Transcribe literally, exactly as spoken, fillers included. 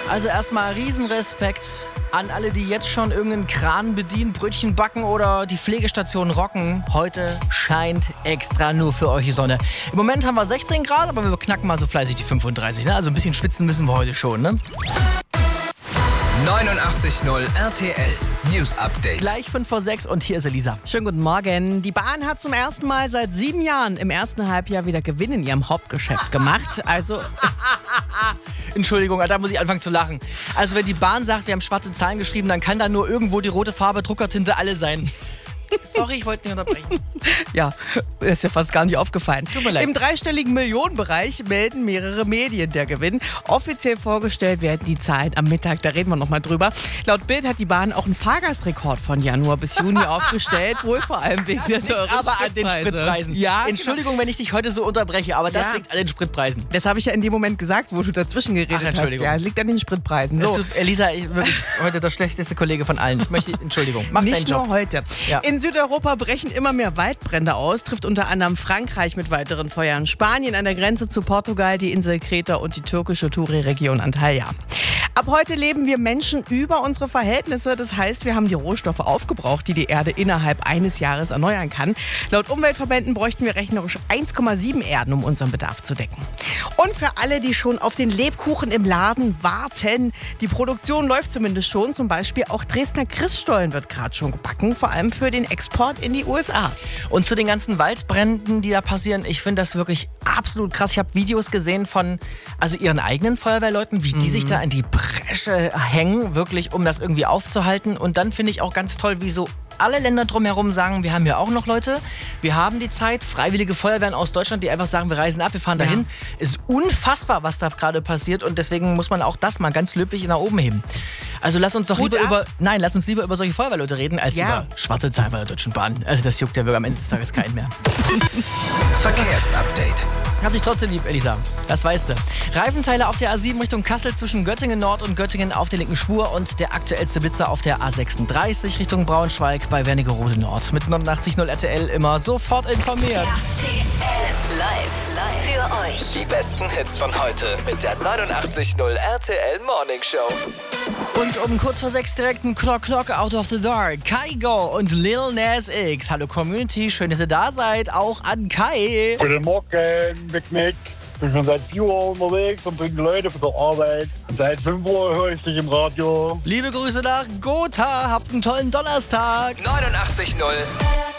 Also erstmal Riesenrespekt an alle, die jetzt schon irgendeinen Kran bedienen, Brötchen backen oder die Pflegestation rocken. Heute scheint extra nur für euch die Sonne. Im Moment haben wir sechzehn Grad, aber wir knacken mal so fleißig die fünfunddreißig. Ne? Also ein bisschen schwitzen müssen wir heute schon. Ne? neunundachtzig Komma null R T L News Update. Gleich fünf vor sechs und hier ist Elisa. Schönen guten Morgen. Die Bahn hat zum ersten Mal seit sieben Jahren im ersten Halbjahr wieder Gewinn in ihrem Hauptgeschäft gemacht. Also Entschuldigung, da muss ich anfangen zu lachen. Also wenn die Bahn sagt, wir haben schwarze Zahlen geschrieben, dann kann da nur irgendwo die rote Farbe Druckertinte alle sein. Sorry, ich wollte nicht unterbrechen. Ja, ist ja fast gar nicht aufgefallen. Tut mir leid. Im dreistelligen Millionenbereich melden mehrere Medien der Gewinn. Offiziell vorgestellt werden die Zahlen am Mittag, da reden wir nochmal drüber. Laut Bild hat die Bahn auch einen Fahrgastrekord von Januar bis Juni aufgestellt, wohl vor allem wegen Das der liegt teuren aber an den Spritpreise. Spritpreisen. Ja, Entschuldigung, genau. Wenn ich dich heute so unterbreche, aber das Ja. liegt an den Spritpreisen. Das habe ich ja in dem Moment gesagt, wo du dazwischen geredet Ach, Entschuldigung. hast. Ja, liegt an den Spritpreisen. So. So. Elisa, ich wirklich heute der schlechteste Kollege von allen. Ich möchte, Entschuldigung, mach deinen Nicht Job. nur heute. Ja. In Südeuropa brechen immer mehr Waldbrände aus, trifft unter anderem Frankreich mit weiteren Feuern, Spanien an der Grenze zu Portugal, die Insel Kreta und die türkische Touri-Region Antalya. Ab heute leben wir Menschen über unsere Verhältnisse. Das heißt, wir haben die Rohstoffe aufgebraucht, die die Erde innerhalb eines Jahres erneuern kann. Laut Umweltverbänden bräuchten wir rechnerisch eins Komma sieben Erden, um unseren Bedarf zu decken. Und für alle, die schon auf den Lebkuchen im Laden warten, die Produktion läuft zumindest schon. Zum Beispiel auch Dresdner Christstollen wird gerade schon gebacken, vor allem für den Export in die U S A. Und zu den ganzen Waldbränden, die da passieren, ich finde das wirklich absolut krass. Ich habe Videos gesehen von also ihren eigenen Feuerwehrleuten, wie die sich da in die Bresche hängen, wirklich, um das irgendwie aufzuhalten. Und dann finde ich auch ganz toll, wie so alle Länder drumherum sagen, wir haben ja auch noch Leute, wir haben die Zeit, freiwillige Feuerwehren aus Deutschland, die einfach sagen, wir reisen ab, wir fahren dahin. Ist unfassbar, was da gerade passiert und deswegen muss man auch das mal ganz löblich nach oben heben. Also lass uns doch Gut lieber ab. über, nein, lass uns lieber über solche Feuerwehrleute reden, als Ja. über schwarze Zahlen bei der Deutschen Bahn. Also das juckt ja wirklich am Ende des Tages keinen mehr. Verkehrsupdate. Hab dich trotzdem lieb, Elisa. Das weißt du. Reifenteile auf der A sieben Richtung Kassel zwischen Göttingen Nord und Göttingen auf der linken Spur und der aktuellste Blitzer auf der A sechsunddreißig Richtung Braunschweig bei Wernigerode Nord. Mit neunundachtzig Komma null R T L immer sofort informiert. R T L live, live für euch. Die besten Hits von heute mit der neunundachtzig Komma null R T L Morning Show. Und um kurz vor sechs direkt ein Clock Clock Out of the Dark. Kygo und Lil Nas X. Hallo Community, schön, dass ihr da seid. Auch an Kai. Guten Morgen, Big Nick. Ich bin schon seit vier Uhr unterwegs und bringe die Leute von der Arbeit. Und seit fünf Uhr höre ich dich im Radio. Liebe Grüße nach Gotha. Habt einen tollen Donnerstag. neunundachtzig Komma null